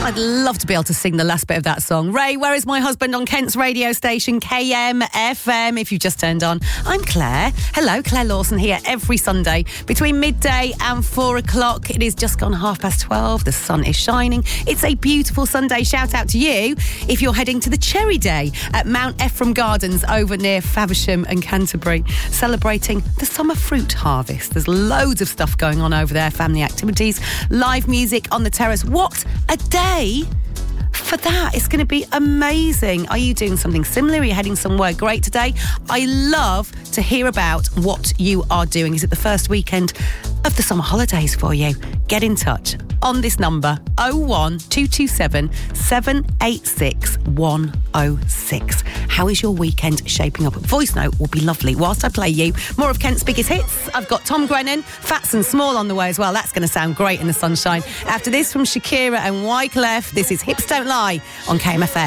I'd love to be able to sing the last bit of that song. Ray, Where Is My Husband on Kent's radio station, KMFM, if you've just turned on. I'm Claire. Hello, Claire Lawson here every Sunday between midday and 4 o'clock. It is just gone 12:30. The sun is shining. It's a beautiful Sunday. Shout out to you if you're heading to the Cherry Day at Mount Ephraim Gardens over near Faversham and Canterbury, celebrating the summer fruit harvest. There's loads of stuff going on over there, family activities, live music on the terrace. What a day for that. It's going to be amazing. Are you doing something similar? Are you heading somewhere great today? I love to hear about what you are doing. Is it the first weekend of the summer holidays for you? Get in touch on this number, 01227 786 106. How is your weekend shaping up? Voice note will be lovely whilst I play you more of Kent's biggest hits. I've got Tom Grennan, Fats and Small on the way as well. That's going to sound great in the sunshine. After this, from Shakira and Wyclef, this is Hips Don't Lie on KMFM.